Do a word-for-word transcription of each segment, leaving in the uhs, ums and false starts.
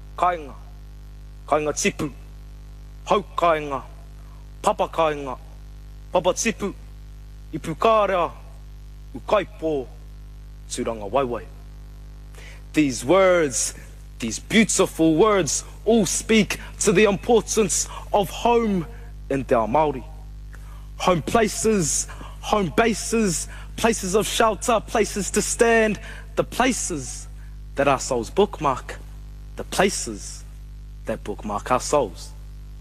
Kainga, kainga tipu, hau kainga, papa kainga, papa tipu, ipu kārea, ukaipo, turanga waiwai. These words, these beautiful words, all speak to the importance of home in Te Ao Māori. Home places, home bases, places of shelter, places to stand, the places that our souls bookmark, the places that bookmark our souls.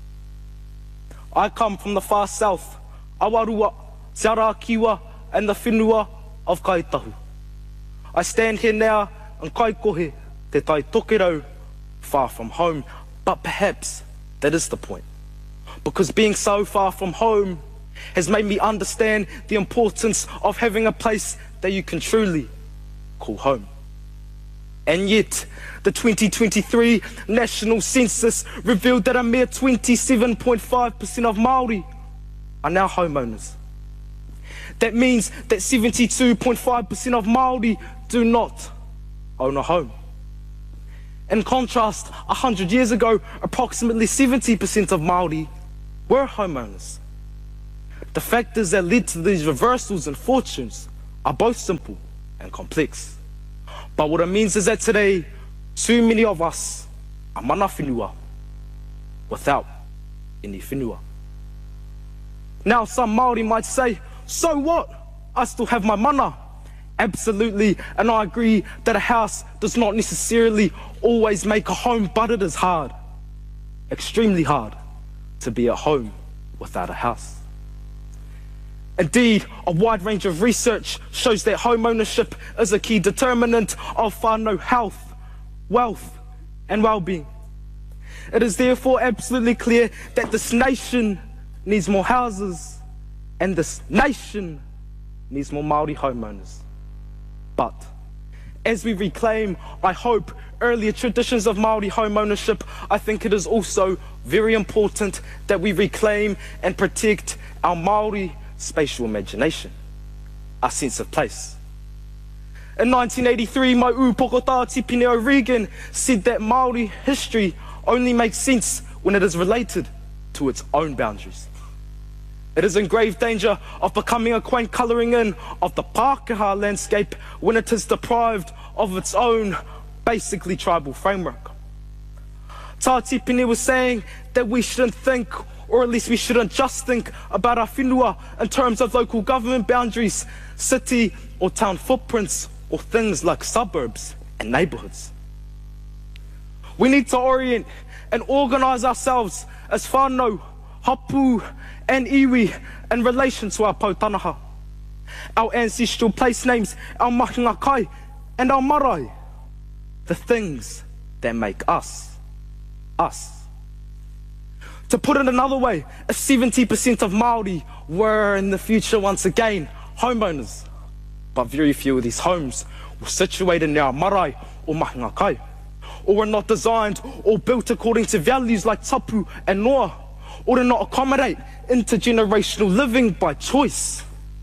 I come from the far south, Awarua, Te Arakiwa, and the whenua of Kaitahu. I stand here now and kaikohe te tai tokerau, far from home, but perhaps that is the point. Because being so far from home has made me understand the importance of having a place that you can truly call home. And yet, the twenty twenty-three National Census revealed that a mere twenty-seven point five percent of Māori are now homeowners. That means that seventy-two point five percent of Māori do not own a home. In contrast, one hundred years ago, approximately seventy percent of Māori were homeowners. The factors that led to these reversals in fortunes are both simple and complex. But what it means is that today, too many of us are mana whenua without any whenua. Now some Māori might say, so what? I still have my mana. Absolutely, and I agree that a house does not necessarily always make a home, but it is hard, extremely hard, to be at home without a house. Indeed, a wide range of research shows that home ownership is a key determinant of whānau health, wealth, and well-being. It is therefore absolutely clear that this nation needs more houses, and this nation needs more Māori homeowners. But as we reclaim, I hope, earlier traditions of Māori home ownership, I think it is also very important that we reclaim and protect our Māori spatial imagination, our sense of place. In nineteen eighty-three, my upokota Tipene O'Regan said that Māori history only makes sense when it is related to its own boundaries. It is in grave danger of becoming a quaint colouring in of the Pākehā landscape when it is deprived of its own, basically tribal framework. Tā Tipene was saying that we shouldn't think, or at least we shouldn't just think about our whenua in terms of local government boundaries, city or town footprints, or things like suburbs and neighbourhoods. We need to orient and organise ourselves as whānau, hapu and iwi in relation to our pautanaha, our ancestral place names, our mahinga kai and our marae, the things that make us, us. To put it another way, if seventy percent of Māori were in the future once again homeowners, but very few of these homes were situated in our marae or mahinga kai, or were not designed or built according to values like tapu and noa, or to not accommodate intergenerational living by choice,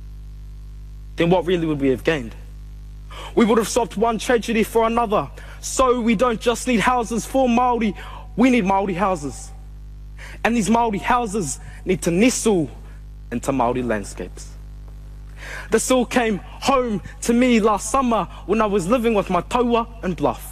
then what really would we have gained? We would have swapped one tragedy for another. So we don't just need houses for Māori, we need Māori houses. And these Māori houses need to nestle into Māori landscapes. This all came home to me last summer when I was living with my taua in Bluff.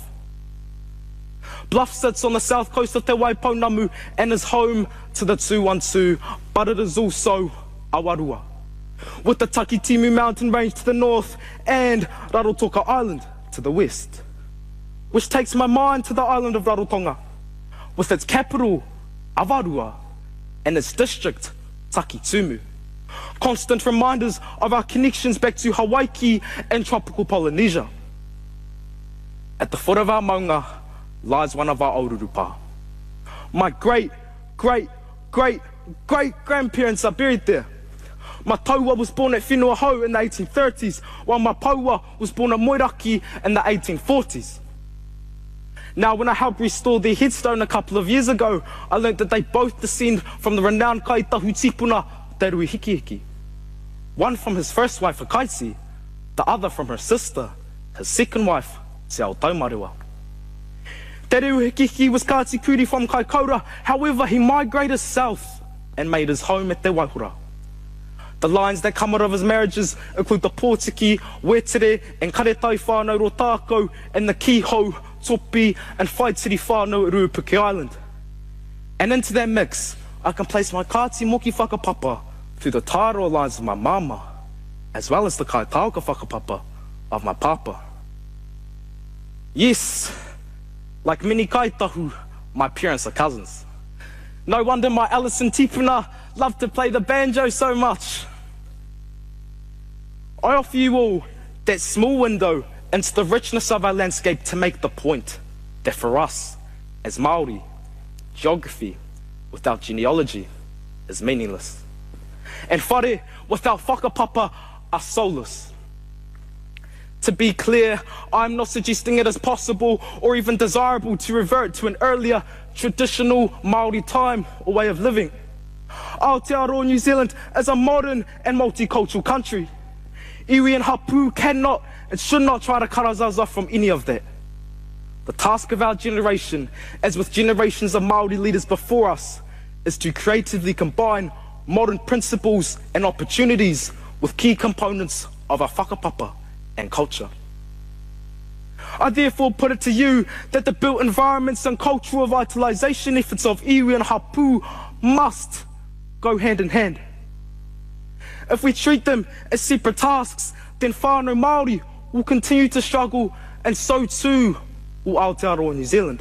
Bluff sits on the south coast of Te Waipounamu and is home to the two one two, but it is also Awarua, with the Takitimu mountain range to the north and Rarotonga Island to the west, which takes my mind to the island of Rarotonga, with its capital, Awarua, and its district, Takitumu. Constant reminders of our connections back to Hawaii and tropical Polynesia. At the foot of our maunga lies one of our Aururupa. My great, great, great, great grandparents are buried there. My taua was born at Whenua Hou in the eighteen thirties, while my paua was born at Moiraki in the eighteen forties. Now, when I helped restore their headstone a couple of years ago, I learned that they both descend from the renowned kaitahu tipuna, Te Rui Hikihiki. One from his first wife, Akaisi, the other from her sister, his second wife, Te Ao Taumarewa. Te reu hiki was Kāti Kuri from Kaikoura, however he migrated south and made his home at Te Waihura. The lines that come out of his marriages include the Pōtiki, Wetere and Karetai whānau Rotako and the Kiho, Topi and Whaitiri whānau at Ruapuke Island. And into that mix, I can place my Kāti Moki whakapapa through the Tāroa lines of my mama, as well as the Kaitauka whakapapa of my papa. Yes, like many kaitahu, my parents are cousins. No wonder my Alison Tipuna loved to play the banjo so much. I offer you all that small window into the richness of our landscape to make the point that for us, as Māori, geography without genealogy is meaningless. And whare without whakapapa are soulless. To be clear, I'm not suggesting it is possible or even desirable to revert to an earlier traditional Māori time or way of living. Aotearoa New Zealand is a modern and multicultural country. Iwi and Hapu cannot and should not try to cut ourselves off from any of that. The task of our generation, as with generations of Māori leaders before us, is to creatively combine modern principles and opportunities with key components of our whakapapa and culture. I therefore put it to you that the built environments and cultural revitalisation efforts of Iwi and Hapu must go hand in hand. If we treat them as separate tasks, then whānau Māori will continue to struggle, and so too will Aotearoa New Zealand.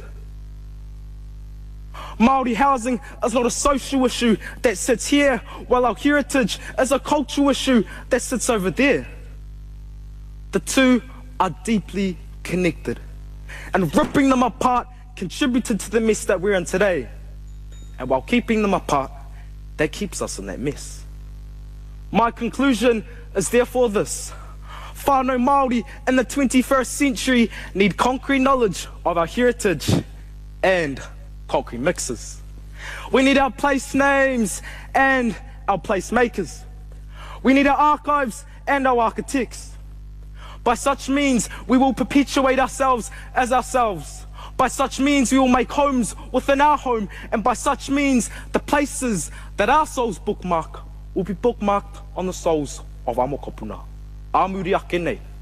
Māori housing is not a social issue that sits here, while our heritage is a cultural issue that sits over there. The two are deeply connected, and ripping them apart contributed to the mess that we're in today. And while keeping them apart, that keeps us in that mess. My conclusion is therefore this: whānau Māori in the twenty-first century need concrete knowledge of our heritage and concrete mixes. We need our place names and our place makers. We need our archives and our architects. By such means, we will perpetuate ourselves as ourselves. By such means, we will make homes within our home. And by such means, the places that our souls bookmark will be bookmarked on the souls of our mokopuna. Āmuri ake nei.